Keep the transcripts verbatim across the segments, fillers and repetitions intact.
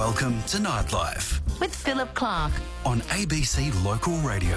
Welcome to Nightlife with Philip Clark on A B C Local Radio.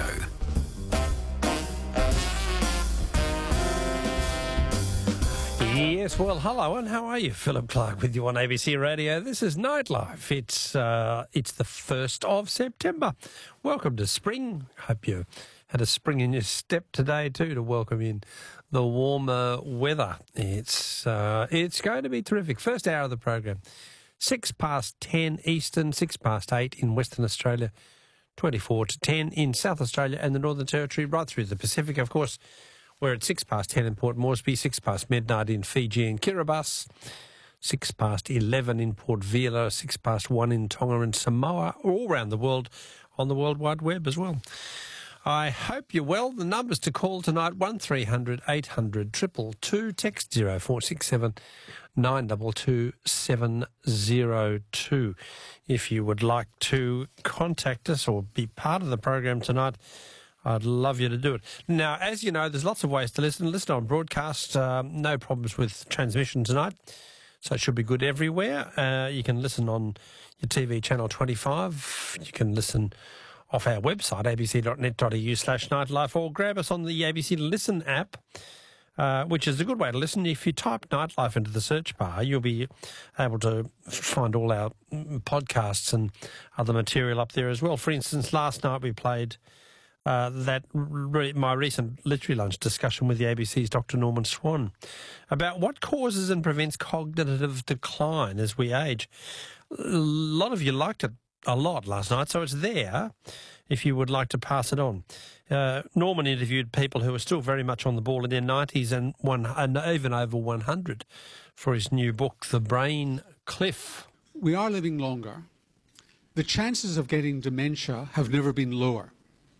Yes, well, hello, and how are you? Philip Clark with you on A B C Radio. This is Nightlife. It's uh, it's the first of September. Welcome to spring. Hope you had a spring in your step today too to welcome in the warmer weather. It's uh, it's going to be terrific. First hour of the program, six past ten Eastern, six past eight in Western Australia, twenty-four to ten in South Australia and the Northern Territory, right through the Pacific, of course. We're at six past ten in Port Moresby, six past midnight in Fiji and Kiribati, six past eleven in Port Vila, six past one in Tonga and Samoa, all around the world on the World Wide Web as well. I hope you're well. The numbers to call tonight, one three hundred eight hundred two two two, text zero four six seven nine two two seven zero two. If you would like to contact us or be part of the program tonight, I'd love you to do it. Now, as you know, there's lots of ways to listen. Listen on broadcast, um, no problems with transmission tonight, so it should be good everywhere. Uh, you can listen on your T V channel twenty-five. You can listen off our website, abc.net.au slash nightlife, or grab us on the A B C Listen app, uh, which is a good way to listen. If you type Nightlife into the search bar, you'll be able to find all our podcasts and other material up there as well. For instance, last night we played Uh, that re- my recent literary lunch discussion with the A B C's Doctor Norman Swan about what causes and prevents cognitive decline as we age. A lot of you liked it a lot last night, so it's there if you would like to pass it on. Uh, Norman interviewed people who are still very much on the ball in their nineties and, one, and even over one hundred for his new book, The Brain Cliff. We are living longer. The chances of getting dementia have never been lower.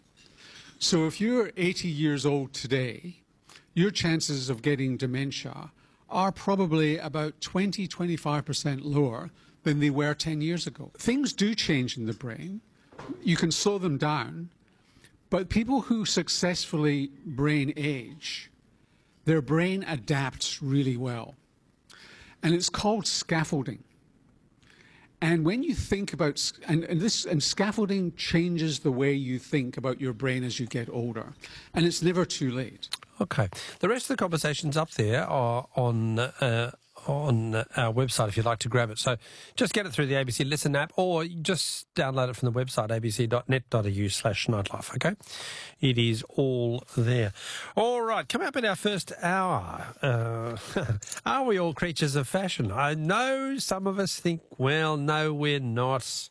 So if you're eighty years old today, your chances of getting dementia are probably about twenty, twenty-five percent lower than they were ten years ago. Things do change in the brain. You can slow them down, but people who successfully brain age, their brain adapts really well. And it's called scaffolding. And when you think about, and, and this, and scaffolding changes the way you think about your brain as you get older, and it's never too late. Okay. The rest of the conversations up there are on uh, on our website if you'd like to grab it. So just get it through the A B C Listen app or just download it from the website, abc.net.au slash nightlife, okay? It is all there. All right, coming up in our first hour, uh, are we all creatures of fashion? I know some of us think, well, no, we're not.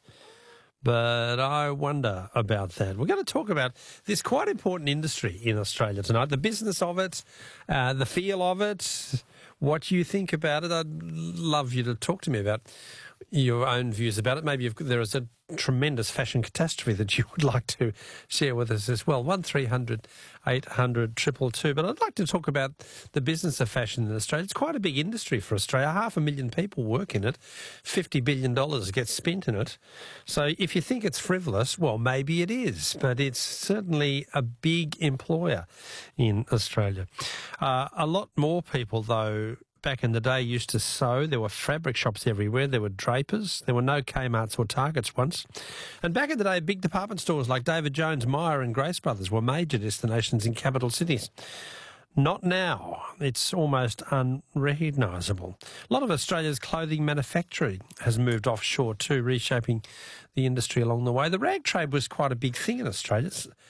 But I wonder about that. We're going to talk about this quite important industry in Australia tonight, the business of it, uh, the feel of it, what you think about it. I'd love you to talk to me about your own views about it. Maybe if there is a tremendous fashion catastrophe that you would like to share with us as well. one three hundred eight hundred two two two. But I'd like to talk about the business of fashion in Australia. It's quite a big industry for Australia. Half a million people work in it. fifty billion dollars gets spent in it. So if you think it's frivolous, well, maybe it is. But it's certainly a big employer in Australia. Uh, a lot more people, though, back in the day used to sew. There were fabric shops everywhere. There were drapers. There were no Kmarts or Targets once. And back in the day, big department stores like David Jones, Myer and Grace Brothers were major destinations in capital cities. Not now. It's almost unrecognisable. A lot of Australia's clothing manufacturing has moved offshore too, reshaping the industry along the way. The rag trade was quite a big thing in Australia.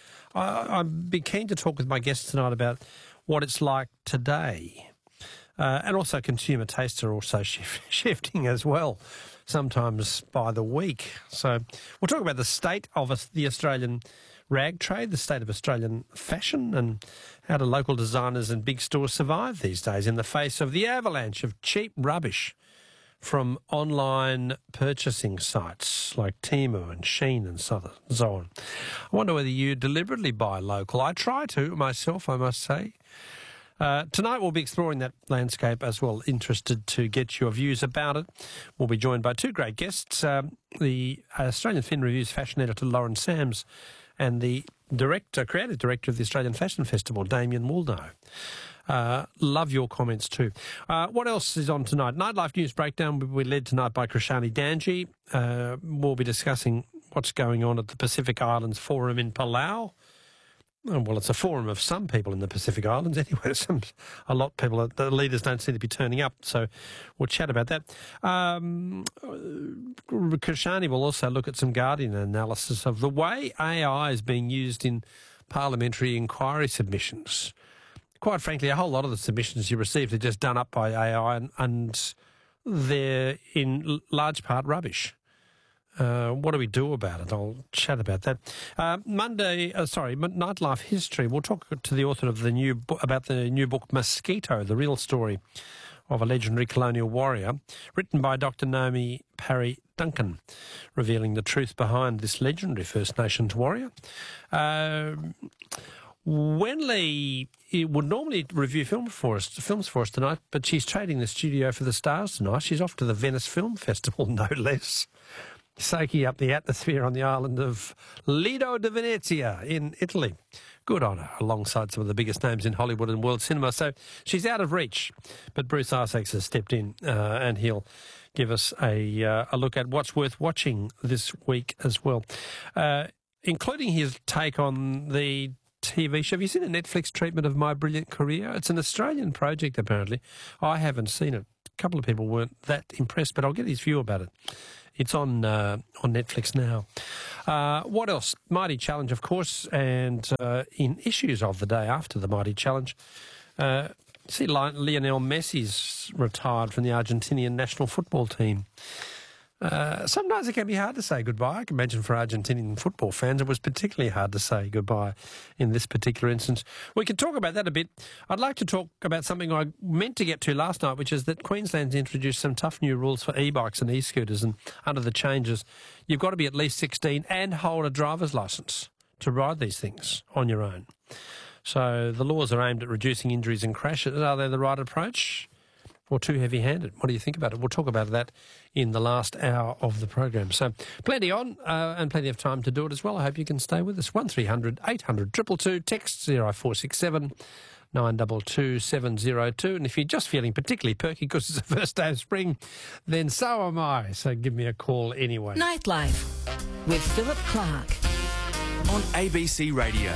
I, I'd be keen to talk with my guests tonight about what it's like today. Uh, and also consumer tastes are also shif- shifting as well, sometimes by the week. So we'll talk about the state of us, the Australian rag trade, the state of Australian fashion, and how do local designers and big stores survive these days in the face of the avalanche of cheap rubbish from online purchasing sites like Temu and Shein and so on. I wonder whether you deliberately buy local. I try to myself, I must say. Uh, tonight we'll be exploring that landscape as well. Interested to get your views about it. We'll be joined by two great guests, um, the Australian Fin Review's fashion editor Lauren Sams and the director, creative director of the Australian Fashion Festival, Damien Woolnough. Uh, love your comments too. Uh, what else is on tonight? Nightlife News Breakdown will be led tonight by Krishani Danji. Uh, we'll be discussing what's going on at the Pacific Islands Forum in Palau. Oh, well, it's a forum of some people in the Pacific Islands anyway. Some, a lot of people, the leaders don't seem to be turning up, so we'll chat about that. Um, Krishani will also look at some Guardian analysis of the way A I is being used in parliamentary inquiry submissions. Quite frankly, a whole lot of the submissions you received are just done up by A I, and, and they're in large part rubbish. Uh, what do we do about it? I'll chat about that. Uh, Monday, uh, sorry, Nightlife History. We'll talk to the author of the new book about the new book Mosquito, the real story of a legendary colonial warrior, written by Doctor Naomi Parry Duncan, revealing the truth behind this legendary First Nations warrior. Uh, Wenley would normally review film for us, films for us tonight, but she's trading the studio for the stars tonight. She's off to the Venice Film Festival, no less. Soaking up the atmosphere on the island of Lido di Venezia in Italy. Good on her, alongside some of the biggest names in Hollywood and world cinema. So she's out of reach. But Bruce Isaacs has stepped in uh, and he'll give us a, uh, a look at what's worth watching this week as well, uh, including his take on the T V show. Have you seen a Netflix treatment of My Brilliant Career? It's an Australian project, apparently. I haven't seen it. A couple of people weren't that impressed, but I'll get his view about it. It's on uh, on Netflix now. Uh, what else? Mighty Challenge, of course, and uh, in issues of the day after the Mighty Challenge, uh, see Lionel Messi's retired from the Argentinian national football team. Uh, sometimes it can be hard to say goodbye. I can imagine for Argentinian football fans it was particularly hard to say goodbye in this particular instance. We can talk about that a bit. I'd like to talk about something I meant to get to last night, which is that Queensland's introduced some tough new rules for e-bikes and e-scooters, and under the changes, you've got to be at least sixteen and hold a driver's licence to ride these things on your own. So the laws are aimed at reducing injuries and crashes. Are they the right approach? Or too heavy-handed? What do you think about it? We'll talk about that in the last hour of the program. So plenty on uh, and plenty of time to do it as well. I hope you can stay with us. one three hundred eight hundred two two two, text zero four six seven nine two two seven zero two. And if you're just feeling particularly perky because it's the first day of spring, then so am I. So give me a call anyway. Nightlife with Philip Clark on A B C Radio.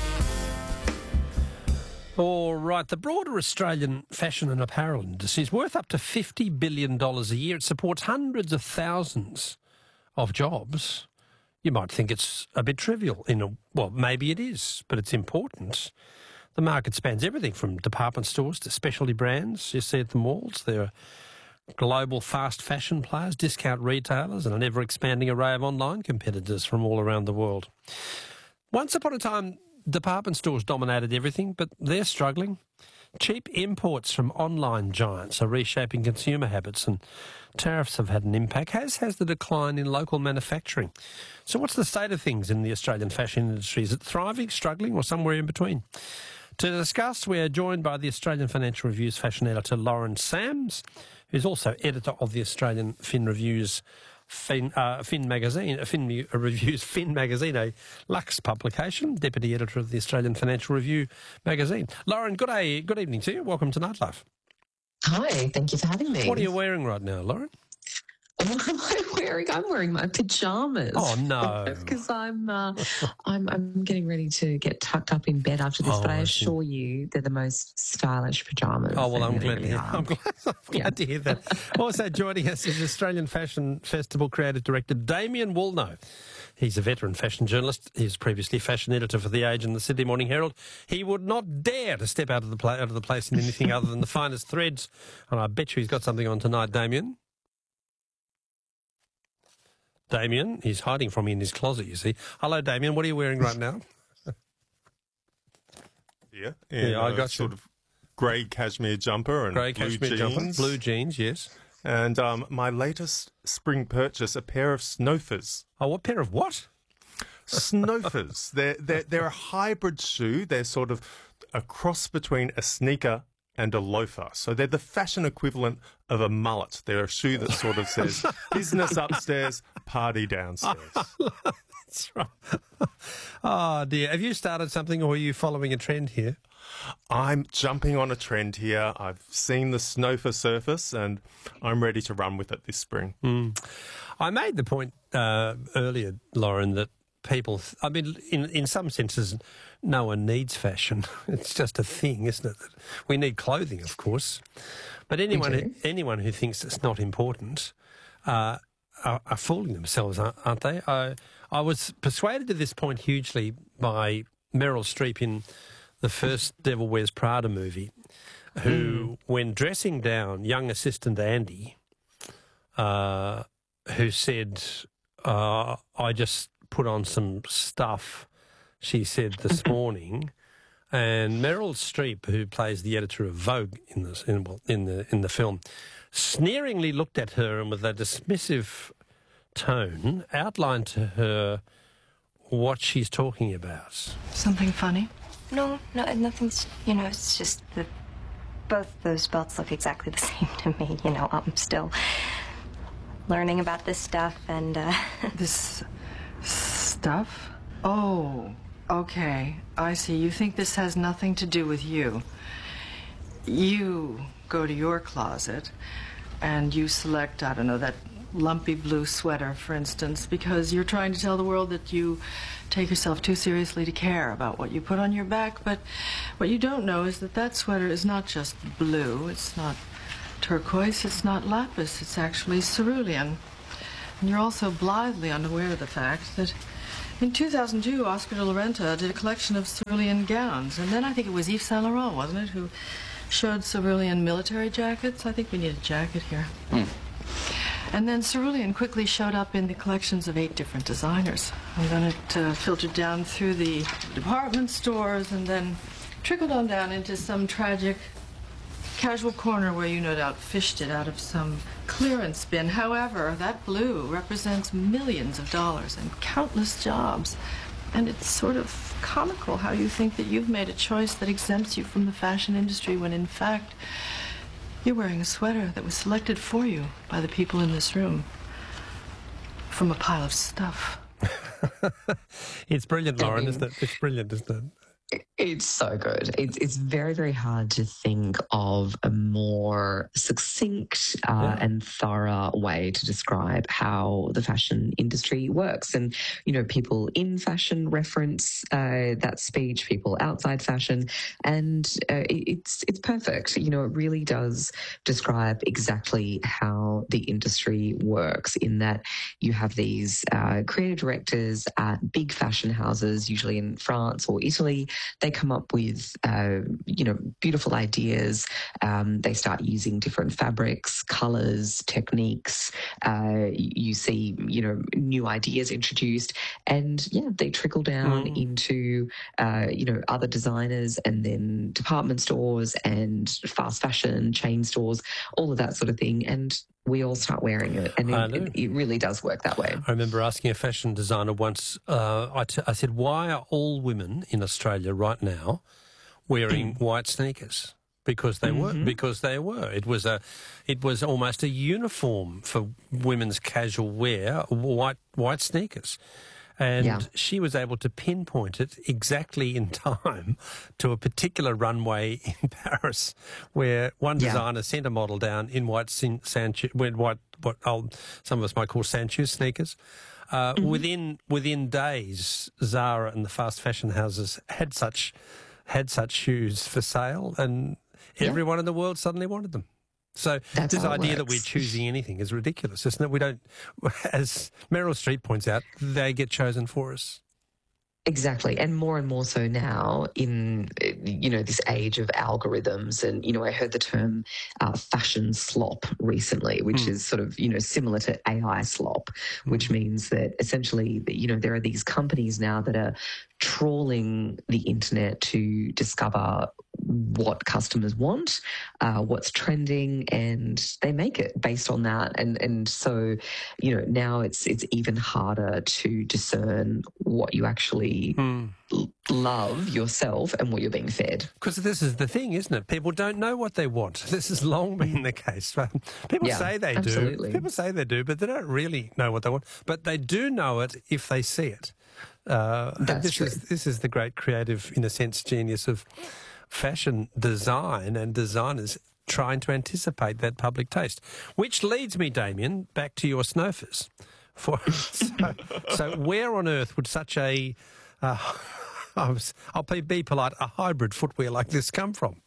All right, the broader Australian fashion and apparel industry is worth up to fifty billion dollars a year. It supports hundreds of thousands of jobs. You might think it's a bit trivial. In a, well, maybe it is, but it's important. The market spans everything from department stores to specialty brands. You see at the malls, there are global fast fashion players, discount retailers, and an ever-expanding array of online competitors from all around the world. Once upon a time, department stores dominated everything, but they're struggling. Cheap imports from online giants are reshaping consumer habits, and tariffs have had an impact, as has the decline in local manufacturing. So what's the state of things in the Australian fashion industry? Is it thriving, struggling, or somewhere in between? To discuss, we are joined by the Australian Financial Review's fashion editor, Lauren Sams, who's also editor of the Australian Fin Review's Fin, uh, Fin magazine, Fin Reviews, Fin magazine, a Lux publication, deputy editor of the Australian Financial Review magazine. Lauren, good day, good evening to you. Welcome to Nightlife. Hi, thank you for having me. What are you wearing right now, Lauren? What am I wearing? I'm wearing my pajamas. Oh no! Because I'm, uh, I'm, I'm getting ready to get tucked up in bed after this. Oh, but I I assure you, they're the most stylish pajamas. Oh well, I'm they glad, really to hear, are. I'm glad, I'm glad Yeah. to hear that. Also joining us is Australian Fashion Festival creative director Damien Woolnough. He's a veteran fashion journalist. He was previously fashion editor for The Age and the Sydney Morning Herald. He would not dare to step out of the pla- out of the place in anything other than the finest threads. And I bet you he's got something on tonight, Damien. Damien, he's hiding from me in his closet, you see. Hello, Damien. What are you wearing right now? Yeah, in Yeah, I a got sort you. of grey cashmere jumper and Grey blue cashmere jeans. jumper, blue jeans, yes. And um, my latest spring purchase, a pair of Snowfers. Oh, what pair of what? Snowfers. they're, they're, they're a hybrid shoe. They're sort of a cross between a sneaker and a loafer. So they're the fashion equivalent of a mullet. They're a shoe that sort of says business upstairs, party downstairs. That's right. Oh, dear. Have you started something or are you following a trend here? I'm jumping on a trend here. I've seen the snowfer surface and I'm ready to run with it this spring. Mm. I made the point uh, earlier, Lauren, that people, I mean, in, in some senses, no one needs fashion. It's just a thing, isn't it? We need clothing, of course. But anyone, who, anyone who thinks it's not important uh, are, are fooling themselves, aren't, aren't they? I, I was persuaded to this point hugely by Meryl Streep in the first Devil Wears Prada movie, who, mm. when dressing down young assistant Andy, uh, who said, uh, I just put on some stuff, she said this morning, and Meryl Streep, who plays the editor of Vogue in, this, in, in, the, in the film, sneeringly looked at her and with a dismissive tone outlined to her what she's talking about. Something funny? No, no, nothing's, you know, it's just that both those belts look exactly the same to me. You know, I'm still learning about this stuff and, uh... This stuff? Oh, okay. I see. You think this has nothing to do with you. You go to your closet and you select, I don't know, that lumpy blue sweater, for instance, because you're trying to tell the world that you take yourself too seriously to care about what you put on your back. But what you don't know is that that sweater is not just blue, it's not turquoise, it's not lapis, it's actually cerulean. And you're also blithely unaware of the fact that in two thousand two, Oscar de la Renta did a collection of cerulean gowns, and then I think it was Yves Saint Laurent, wasn't it, who showed cerulean military jackets? I think we need a jacket here. Mm. And then cerulean quickly showed up in the collections of eight different designers. And then it uh, filtered down through the department stores and then trickled on down into some tragic casual corner where you no doubt fished it out of some clearance bin. However, that blue represents millions of dollars and countless jobs. And it's sort of comical how you think that you've made a choice that exempts you from the fashion industry when in fact you're wearing a sweater that was selected for you by the people in this room from a pile of stuff. It's brilliant, Lauren, isn't it? It's brilliant, isn't it? It's so good. It's it's very, very hard to think of a more succinct uh, yeah. and thorough way to describe how the fashion industry works. And, you know, people in fashion reference uh, that speech, people outside fashion, and uh, it's it's perfect. You know, it really does describe exactly how the industry works in that you have these uh, creative directors at big fashion houses, usually in France or Italy. They come up with, uh, you know, beautiful ideas. Um, they start using different fabrics, colours, techniques. Uh, you see, you know, new ideas introduced, and yeah, they trickle down mm. into, uh, you know, other designers, and then department stores and fast fashion chain stores, all of that sort of thing, and we all start wearing it, and it, it, it really does work that way. I remember asking a fashion designer once, uh, I, t- I said, why are all women in Australia right now wearing white sneakers? Because they mm-hmm. were. Because they were. It was a, it was almost a uniform for women's casual wear, white white sneakers. And yeah. she was able to pinpoint it exactly in time to a particular runway in Paris, where one designer yeah. sent a model down in white Sancho, white what old, some of us might call Sancho sneakers. Uh, mm-hmm. Within within days, Zara and the fast fashion houses had such had such shoes for sale, and yeah. everyone in the world suddenly wanted them. So That's this idea that we're choosing anything is ridiculous, isn't it? We don't, as Meryl Streep points out, they get chosen for us. Exactly. And more and more so now in, you know, this age of algorithms. And, you know, I heard the term uh, fashion slop recently, which mm. is sort of, you know, similar to A I slop, mm. which means that essentially, you know, there are these companies now that are trawling the internet to discover what customers want, uh, what's trending, and they make it based on that. And and so, you know, now it's it's even harder to discern what you actually Hmm. l- love yourself and what you're being fed. Because this is the thing, isn't it? People don't know what they want. This has long been the case. People Yeah, say they absolutely. do. People say they do, but they don't really know what they want. But they do know it if they see it. Uh, and That's this true. is this is the great creative, in a sense, genius of fashion design and designers trying to anticipate that public taste. Which leads me, Damien, back to your snowfers. For so, so where on earth would such a uh, I was, I'll be, be polite, a hybrid footwear like this come from?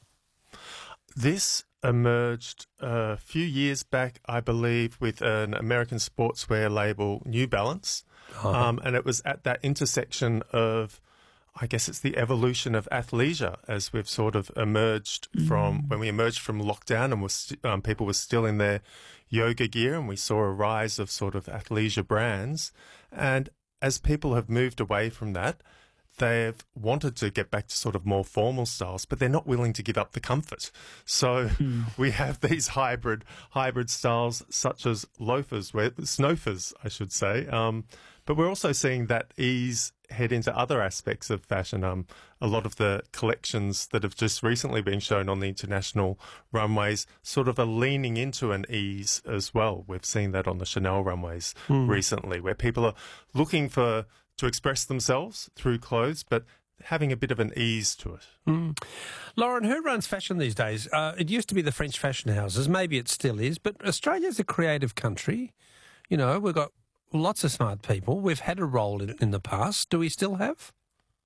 This emerged a few years back, I believe, with an American sportswear label, New Balance. Um, and it was at that intersection of, I guess it's the evolution of athleisure as we've sort of emerged from, when we emerged from lockdown and was, um, people were still in their yoga gear, and we saw a rise of sort of athleisure brands. And as people have moved away from that, they've wanted to get back to sort of more formal styles, but they're not willing to give up the comfort. So we have these hybrid hybrid styles such as loafers, where, snowfers, I should say. Um, but we're also seeing that ease head into other aspects of fashion. Um, a lot of the collections that have just recently been shown on the international runways sort of are leaning into an ease as well. We've seen that on the Chanel runways recently, where people are looking for to express themselves through clothes, but having a bit of an ease to it. Mm. Lauren, who runs fashion these days? Uh, it used to be the French fashion houses. Maybe it still is, but Australia's a creative country. You know, we've got lots of smart people. We've had a role in it in the past. Do we still have?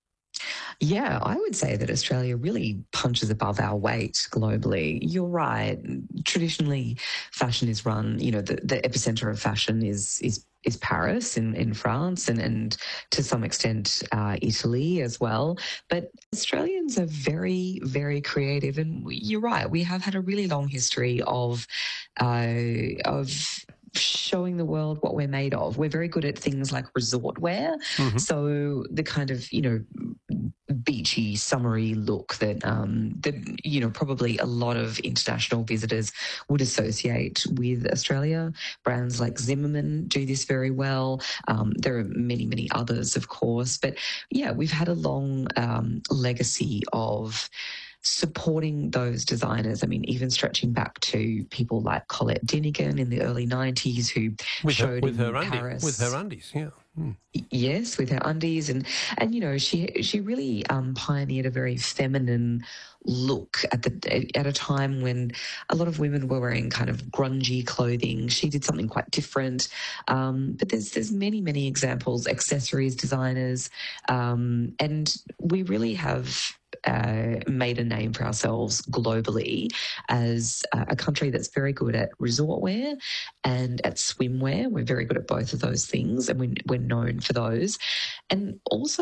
Yeah, I would say that Australia really punches above our weight globally. You're right. Traditionally, fashion is run, you know, the, the epicenter of fashion is is is Paris in, in France and, and to some extent uh, Italy as well. But Australians are very, very creative. And you're right, we have had a really long history of uh, of showing the world what we're made of. We're very good at things like resort wear. Mm-hmm. So the kind of, you know, beachy, summery look that, um, that, you know, probably a lot of international visitors would associate with Australia. Brands like Zimmermann do this very well. Um, there are many, many others, of course. But yeah, we've had a long um, legacy of supporting those designers. I mean, even stretching back to people like Colette Dinigan in the early nineties, who with showed her, with in her Paris. Undies, with her undies, yeah. Mm. Yes, with her undies, and and you know, she she really um, pioneered a very feminine look at the at a time when a lot of women were wearing kind of grungy clothing. She did something quite different. Um, but there's there's many many examples, accessories designers, um, and we really have Uh, made a name for ourselves globally as uh, a country that's very good at resort wear and at swimwear. We're very good at both of those things, and we, we're known for those. And also,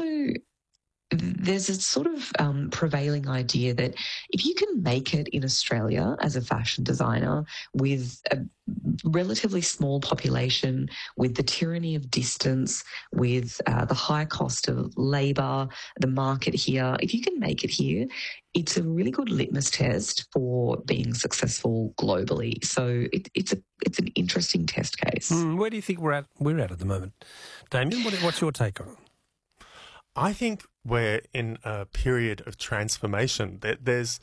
there's a sort of um, prevailing idea that if you can make it in Australia as a fashion designer with a relatively small population, with the tyranny of distance, with uh, the high cost of labour, the market here, if you can make it here, it's a really good litmus test for being successful globally. So it, it's a it's an interesting test case. Mm, where do you think we're at? We're at at the moment, Damien. What, what's your take on it? I think we're in a period of transformation. There's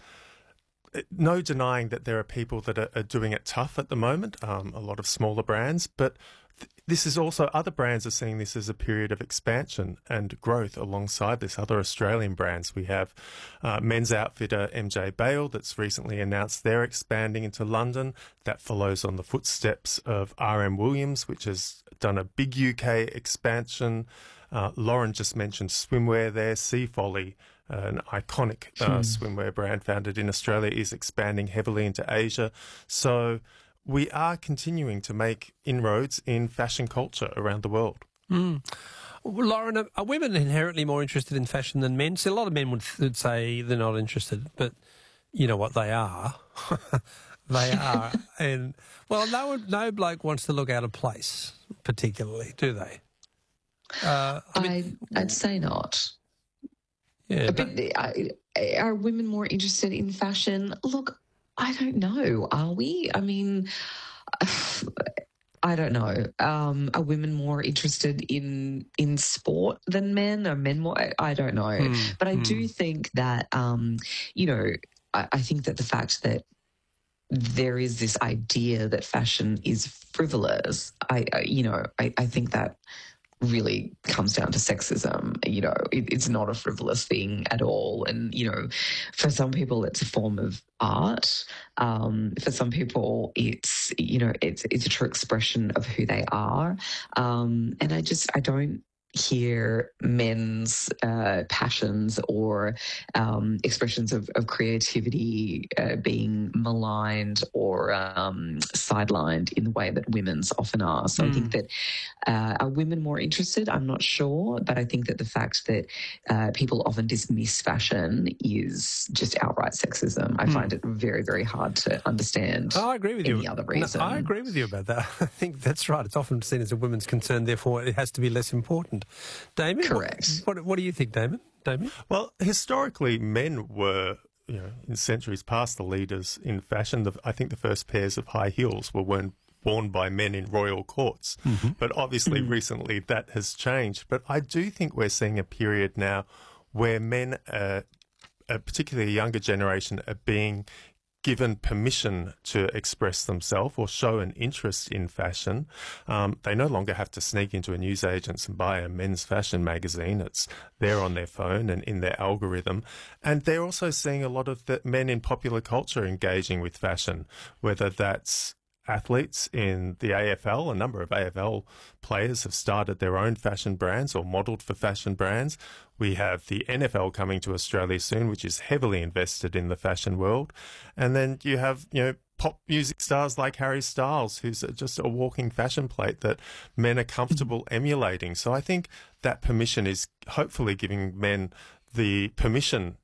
no denying that there are people that are doing it tough at the moment, um, a lot of smaller brands, but th- this is also, other brands are seeing this as a period of expansion and growth alongside this. Other Australian brands, we have uh, men's outfitter M J Bale that's recently announced they're expanding into London. That follows on the footsteps of R M Williams, which has done a big U K expansion. Uh, Lauren just mentioned swimwear there. Sea Folly, uh, an iconic uh, hmm. swimwear brand founded in Australia, is expanding heavily into Asia. So we are continuing to make inroads in fashion culture around the world. Mm. Well, Lauren, are, are women inherently more interested in fashion than men? See, a lot of men would, would say they're not interested, but you know what, they are. They are. And, well, no, no bloke wants to look out of place, particularly, do they? Uh, I mean, I, I'd say not. Yeah, but uh, are women more interested in fashion? Look, I don't know. Are we? I mean, I don't know. Um, are women more interested in in sport than men? Are men more? I, I don't know. Mm, but I mm. do think that, um, you know, I, I think that the fact that there is this idea that fashion is frivolous, I, I you know, I, I think that really comes down to sexism. You know, it, it's not a frivolous thing at all. And, you know, for some people, it's a form of art. Um, for some people, it's, you know, it's, it's a true expression of who they are. Um, and I just, I don't hear men's uh, passions or um, expressions of, of creativity uh, being maligned or um, sidelined in the way that women's often are. So mm. I think that uh, are women more interested? I'm not sure, but I think that the fact that uh, people often dismiss fashion is just outright sexism. I mm. find it very, very hard to understand. Oh, I agree with any you. Any other reason? No, I agree with you about that. I think that's right. It's often seen as a women's concern, therefore it has to be less important. Damien? Correct. What, what, what do you think, Damien? Damien? Well, historically, men were, you know, in centuries past, the leaders in fashion. The, I think the first pairs of high heels were worn, worn by men in royal courts. Mm-hmm. But obviously, mm-hmm. recently, that has changed. But I do think we're seeing a period now where men, uh, uh, particularly a younger generation, are being given permission to express themselves or show an interest in fashion. Um, they no longer have to sneak into a newsagent's and buy a men's fashion magazine. It's there on their phone and in their algorithm. And they're also seeing a lot of the men in popular culture engaging with fashion, whether that's athletes in the A F L. A number of A F L players have started their own fashion brands or modelled for fashion brands. We have the N F L coming to Australia soon, which is heavily invested in the fashion world. And then you have, you know, pop music stars like Harry Styles, who's just a walking fashion plate that men are comfortable emulating. So I think that permission is hopefully giving men the permission